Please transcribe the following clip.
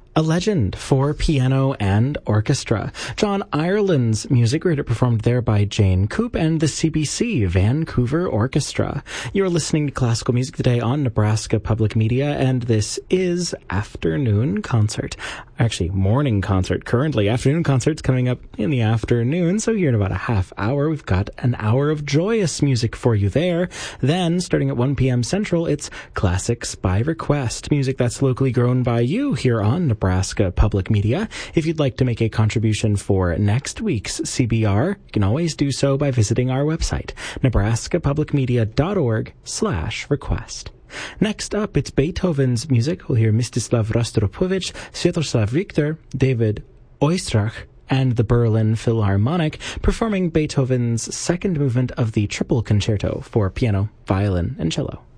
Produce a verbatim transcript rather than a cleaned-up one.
A Legend for piano and orchestra. John Ireland's music, heard it performed there by Jane Coop and the C B C Vancouver Orchestra. You're listening to classical music today on Nebraska Public Media, and this is Afternoon Concert. Actually, morning concert currently. Afternoon concert's coming up in the afternoon, so here in about a half hour, we've got an hour of joyous music for you there. Then, starting at one p.m. Central, it's Classics by Request, music that's locally grown by you here on Nebraska Public Media. If you'd like to make a contribution for next week's C B R, you can always do so by visiting our website, nebraskapublicmedia.org slash request. Next up, it's Beethoven's music. We'll hear Mstislav Rostropovich, Sviatoslav Richter, David Oistrakh, and the Berlin Philharmonic performing Beethoven's second movement of the Triple Concerto for piano, violin, and cello.